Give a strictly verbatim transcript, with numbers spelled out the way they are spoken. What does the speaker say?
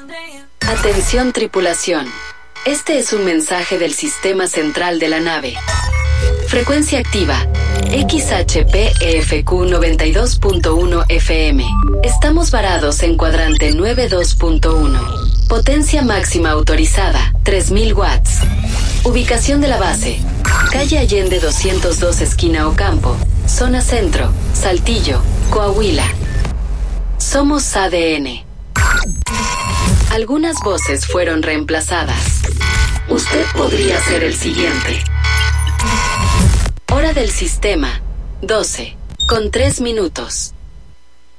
Atención tripulación. Este es un mensaje del sistema central de la nave. Frecuencia activa. X H P E F Q noventa y dos punto uno F M. Estamos varados en cuadrante noventa y dos punto uno. Potencia máxima autorizada, tres mil watts. Ubicación de la base. Calle Allende doscientos dos esquina Ocampo. Zona Centro, Saltillo, Coahuila. Somos A D N. Algunas voces fueron reemplazadas. Usted podría ser el siguiente. Hora del sistema, doce, con tres minutos.